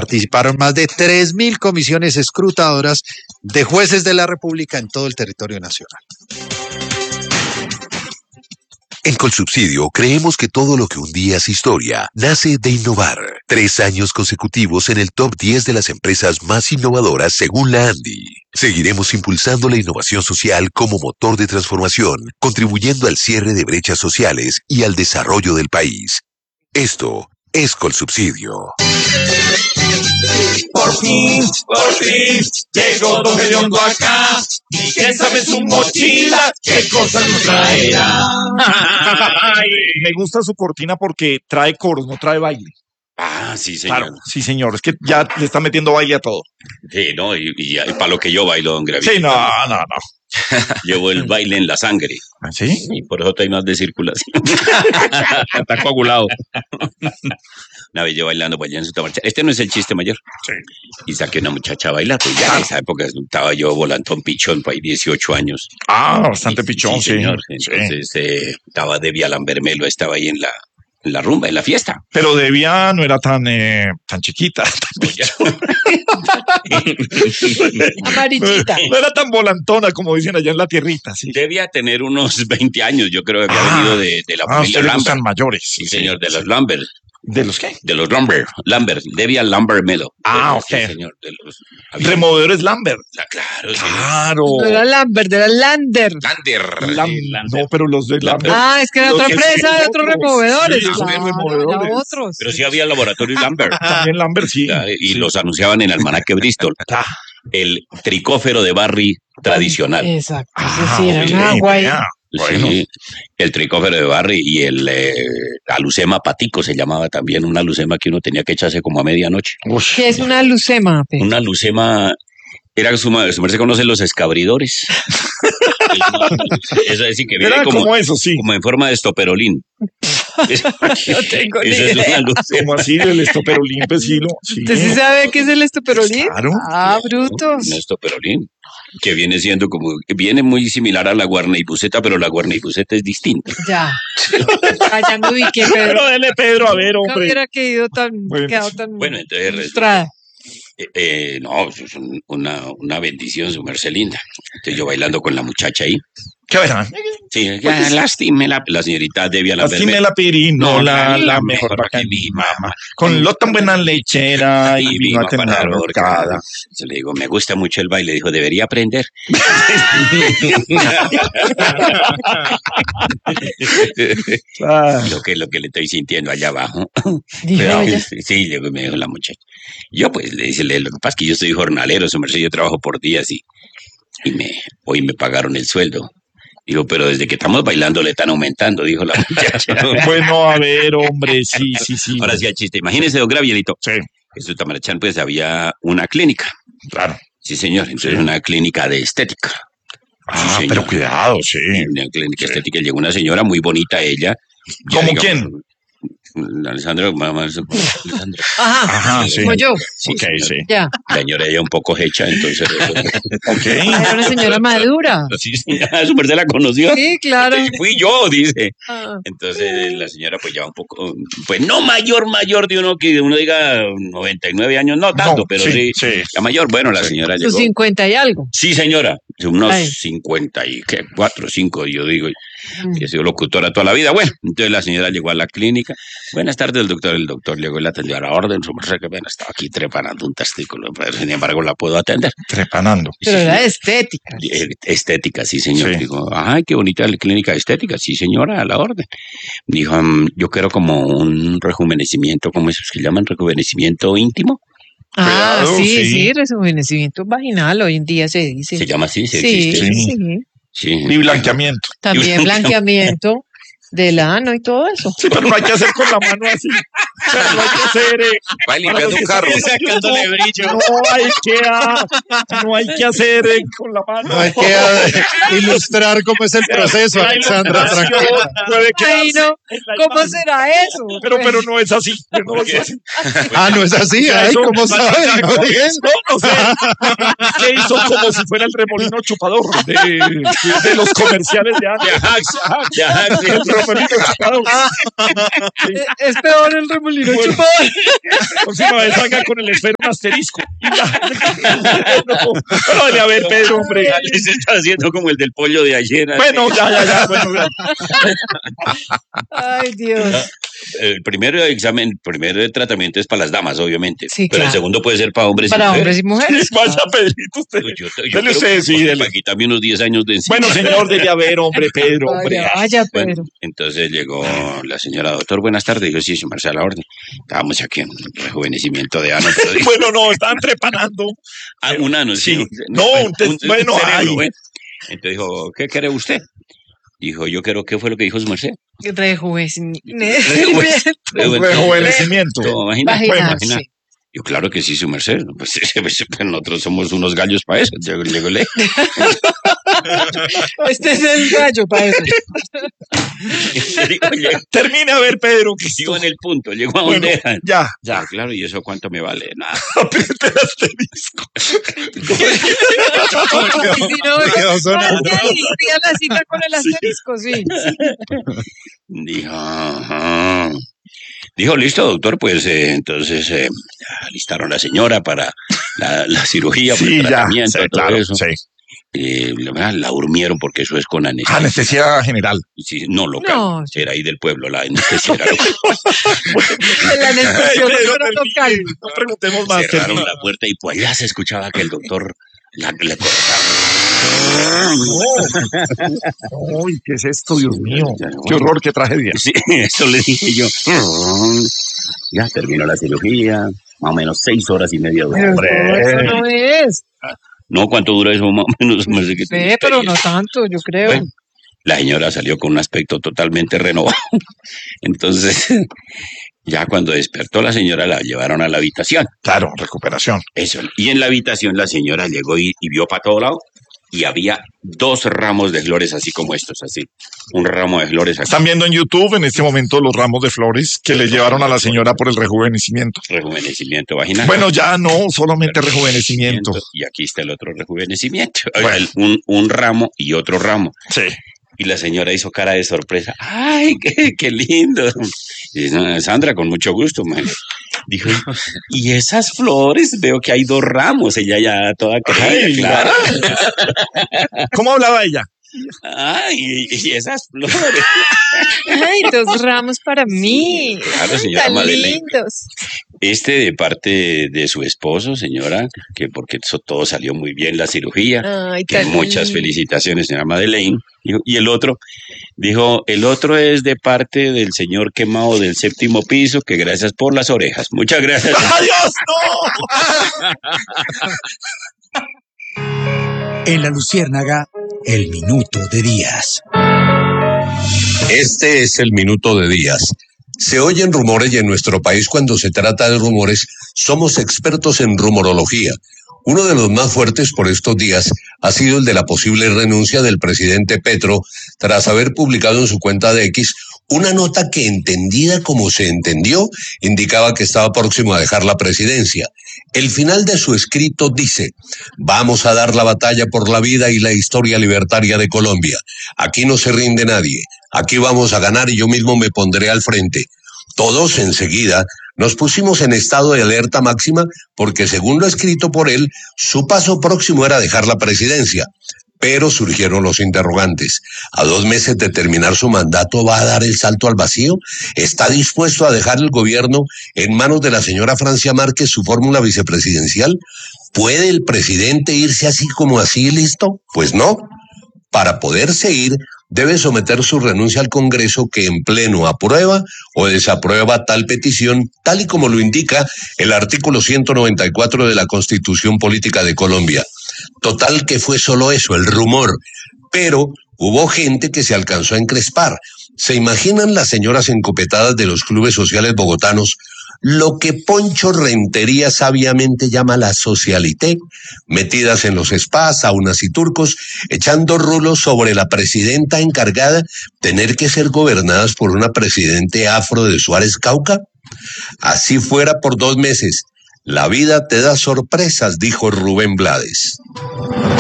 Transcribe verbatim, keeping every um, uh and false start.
Participaron más de tres mil comisiones escrutadoras de jueces de la República en todo el territorio nacional. En Colsubsidio creemos que todo lo que un día es historia nace de innovar. Tres años consecutivos en el top diez de las empresas más innovadoras según la ANDI. Seguiremos impulsando la innovación social como motor de transformación, contribuyendo al cierre de brechas sociales y al desarrollo del país. Esto es Colsubsidio. Por fin, por fin, llegó Don Gediondo acá. ¿Y qué sabe su mochila? ¿Qué cosas nos traerá? Ay, me gusta su cortina porque trae coros, no trae baile. Ah, sí, señor. Claro, sí, señor. Es que ya le está metiendo baile a todo. Sí, no, y, y, y para lo que yo bailo, don Gravito. Sí, no, no, no. Llevo el baile en la sangre. ¿Ah, sí? Y por eso hay más de circulación. Está coagulado. Una vez yo bailando por allá en su marcha. Este no es el chiste mayor. Sí. Y saqué una muchacha a bailar. Pues ya en esa época estaba yo volantón pichón, por ahí dieciocho años. Ah, bastante pichón, sí. Señor. Sí. Entonces eh, estaba Debbie Lambermelo, estaba ahí en la, en la rumba, en la fiesta. Pero Devia no era tan, eh, tan chiquita, tan pichón. Amarillita. No, no era tan volantona como dicen allá en la tierrita, sí. Debía tener unos veinte años, yo creo que había Ah, venido de, de la Ah, a familia usted le Lambert. gustan mayores. Sí, señor, de los Lambert. ¿De los qué? De los Lambert, Lambert, Debia Lambert Melo. Ah, De- ok. Sí, señor, de los... había- Removedores Lambert. Ah, claro, señor. Claro. No era Lambert, era Lander. Lander. Lam- Sí, Lander. No, pero los de Lambert. Ah, es que era Los otra que empresa sí, de otros otros. removedores. Sí, son Claro, removedores. era otros. Pero sí había laboratorio Lambert. También Lambert, sí. Ah, Y Sí. los anunciaban en Almanaque Bristol. Ah, El tricófero de Barry tradicional. Exacto. Eso ah, sí, era ok, un agua ahí. vea. Bueno. Sí, el tricófero de Barry y el eh, alucema patico se llamaba también, una alucema que uno tenía que echarse como a medianoche. Ush. ¿Qué es una lucema? Pe? Una alucema, era su, su merced conoce los escabridores. Eso es decir, que viene Era como, como eso, sí. como en forma de estoperolín. No tengo ni Eso es idea. una alucema. Como así, el estoperolín, pues sí, lo- sí. ¿Usted sí sabe qué es el estoperolín? Claro. Ah, brutos. Un estoperolín, que viene siendo como, viene muy similar a la guarneibuseta, pero la guarneibuseta es distinta. Ya. Allá me ubiqué, Pedro. Pero dele, Pedro, a ver, Nunca hombre. hubiera quedado tan, Bueno. quedado tan Bueno, entonces resulta- frustrada. Eh, eh, no, es un- una, una bendición, su merced linda. Entonces yo bailando con la muchacha ahí. ¿Qué verán? Sí, ya, lastime la, la señorita Devia Lastime Lambermelo. la pirino, No, la, la- la la mejor mejor vaca que de mi mi mamá. Con lo tan buena lechera y vino a tener para horcada. Se le digo, me gusta mucho el baile. Dijo, debería aprender. Ah, lo, que, lo que le estoy sintiendo allá abajo. Dijo Pero, ella. sí, sí, llegó y me dijo la muchacha. Yo pues le dije, lo que pasa es que yo soy jornalero, su merced, yo trabajo por días y, y me, hoy me pagaron el sueldo. Digo, pero desde que estamos bailando le están aumentando, dijo la muchacha. bueno, a ver, hombre, sí, sí, sí. Ahora sí el chiste. Imagínese, don Gravielito. Sí, En su Tamarachán pues había una clínica. claro. Sí, señor. Entonces Sí. una clínica de estética. Ah, señor. pero cuidado, sí. Una clínica Sí. estética. Llegó una señora muy bonita, ella. Ya, ¿Cómo digamos, quién? Alessandra, mamá, Alessandra. Ajá. Ajá, sí. Como yo. Sí, Ok, señor. sí. Ya. La señora ella un poco hecha, entonces. Ok. Era una señora madura. Sí, señora, su merced la conoció. Sí, claro. Y fui yo, dice. Ah. Entonces la señora pues ya un poco, pues no mayor, mayor de uno que uno diga noventa y nueve años, no tanto, No, pero sí, sí, sí. la mayor, bueno, la señora Sus llegó. cincuenta y algo. Sí, señora, unos Ay. cincuenta y ¿qué? cuatro, cinco, yo digo, que he sido locutora toda la vida. Bueno, entonces la señora llegó a la clínica. Buenas tardes, el doctor. El doctor llegó y la atendió a la orden. Su merced, que bueno, estaba aquí trepanando un testículo, pero sin embargo la puedo atender. Trepanando. Pero era de estética. Eh, Estética, sí, señor. Sí. Dijo, ay, qué bonita la clínica estética. Sí, señora, a la orden. Dijo, "Mm, yo quiero como un rejuvenecimiento, ¿cómo es que llaman? Rejuvenecimiento íntimo. Ah, Cuidado, sí, sí. sí, rejuvenecimiento vaginal hoy en día se dice. Se llama así, se Sí, existe. Sí. sí. Sí. Y blanqueamiento. También blanqueamiento del ano y todo eso. Sí, pero no hay que hacer con la mano así. O sea, no hay que hacer. eh, Va limpiando un carro. Sacándole brillo. No hay que, ah, no hay que hacer eh, con la mano. No hay que eh, ilustrar cómo es el proceso, La Alexandra. ilustración Tranquila. puede Ay, quedarse no. en la ¿Cómo imagen. será eso? Pero, pero no es así. No es así. Ah, no es así. Ay, Eso- ¿cómo saben? No digan. No, no sé. ¿Qué hizo como si fuera el remolino chupador de, de, de los comerciales de De antes? Ajax, de Ajax, sí. El remolino chupador. Eh, Es peor el remolino chupador. Próxima vez salga con el esfero un asterisco. Y ya. No, no, vale, a ver, Pedro, hombre. Se está haciendo como el del pollo de ayer. Bueno, ya, ya, ya. Bueno, ya. Ay, Dios. El primer examen, el primer tratamiento es para las damas, obviamente. Sí, pero claro. el segundo puede ser para hombres Para y hombres mujeres. y mujeres. Vaya, Pedrito, usted. Yo, yo, yo Dele creo usted, que- sí, dele. para quitarme unos diez años de encima. Bueno, señor, debe haber, hombre, Pedro, hombre. Vaya, vaya, Bueno, Pedro. entonces llegó la señora, doctor, buenas tardes. Dijo, sí, su merced, a la orden. Estábamos aquí en rejuvenecimiento de ano, pero dijo, Bueno, no, estaban trepanando. ah, un ano, sí. Sí. No, un tes- bueno, ay. bueno. Entonces dijo, ¿qué quiere usted? Dijo, yo quiero, ¿qué fue lo que dijo su merced? Rejuvenecimiento. Rejuvenecimiento. ¿Te imaginas? Vaginal, Imagina. sí. Yo, claro que sí, su merced. Pues, pues, nosotros somos unos gallos para eso. Llegó, llegó, le- Este es el gallo para eso. Digo, llegó- Termine a ver, Pedro, que Sigo en el punto, llegó a Bueno, donde era. ya, Ya, ya. claro, ¿y eso cuánto me vale? Nada. Apriete el asterisco. Y si no, Quedó sonando. ay, ay, la cita con el asterisco, sí. Dijo, ajá. Dijo, listo, doctor, pues eh, entonces eh, alistaron a la señora para la, la cirugía, para Sí, el ya, tratamiento, sí, todo claro, eso. sí. Eh, la, la durmieron porque eso es con anestesia. Anestesia general. Sí, no local, No, sí. era ahí del pueblo, la anestesia era local. El anestesiólogo Pedro, era termine. local. No preguntemos más. Cerraron termine. la puerta y pues allá se escuchaba que el doctor la, le cortaba. Uy, ¿qué es esto, Dios mío? Qué horror, qué tragedia. Sí, eso le dije yo. Ya terminó la cirugía, más o menos seis horas y media. Pero Hombre. eso no es. No, ¿cuánto dura eso? Más o menos. No sé qué tiene Ve, pero no experiencia. tanto, yo creo. Bueno, la señora salió con un aspecto totalmente renovado. Entonces, ya cuando despertó la señora la llevaron a la habitación. Claro, recuperación. Eso. Y en la habitación la señora llegó y, y vio para todo lado y había dos ramos de flores así como estos, así. Un ramo de flores aquí. Están viendo en YouTube en este momento los ramos de flores que le llevaron a la señora por el rejuvenecimiento. Rejuvenecimiento vaginal. Bueno, ya no, solamente rejuvenecimiento. Y aquí está el otro rejuvenecimiento. Bueno. El- un, un ramo y otro ramo. Sí. Y la señora hizo cara de sorpresa. ¡Ay, qué, qué lindo! Y dice, "No, Sandra, con mucho gusto, man". Dijo, y esas flores, veo que hay dos ramos. Ella ya toda creída, Ay, claro. ¿Cómo hablaba ella? Ay, y esas flores. Ay, dos ramos para mí. Claro, señora Tan Madeleine. lindos. Este de parte de su esposo, señora, que porque eso todo salió muy bien, la cirugía. Ay, Que tan muchas lindo. felicitaciones, señora Madeleine. Dijo, y el otro, dijo, el otro es de parte del señor quemado del séptimo piso, que gracias por las orejas. Muchas gracias. ¡Adiós! ¡No! En la Luciérnaga, el minuto de Díaz. Este es el minuto de Díaz. Se oyen rumores y en nuestro país cuando se trata de rumores somos expertos en rumorología. Uno de los más fuertes por estos días ha sido el de la posible renuncia del presidente Petro tras haber publicado en su cuenta de X una nota que, entendida como se entendió, indicaba que estaba próximo a dejar la presidencia. El final de su escrito dice: vamos a dar la batalla por la vida y la historia libertaria de Colombia. Aquí no se rinde nadie. Aquí vamos a ganar y yo mismo me pondré al frente. Todos enseguida nos pusimos en estado de alerta máxima porque, según lo escrito por él, su paso próximo era dejar la presidencia. Pero surgieron los interrogantes. ¿A dos meses de terminar su mandato va a dar el salto al vacío? ¿Está dispuesto a dejar el gobierno en manos de la señora Francia Márquez, su fórmula vicepresidencial? ¿Puede el presidente irse así como así, listo? Pues no. Para poder seguir, debe someter su renuncia al Congreso, que en pleno aprueba o desaprueba tal petición, tal y como lo indica el artículo ciento noventa y cuatro de la Constitución Política de Colombia. Total que fue solo eso, el rumor. Pero hubo gente que se alcanzó a encrespar. ¿Se imaginan las señoras encopetadas de los clubes sociales bogotanos lo que Poncho Rentería sabiamente llama la socialité, metidas en los spas, saunas y turcos, echando rulos sobre la presidenta encargada, tener que ser gobernadas por una presidente afro de Suárez Cauca? Así fuera por dos meses. La vida te da sorpresas, dijo Rubén Blades.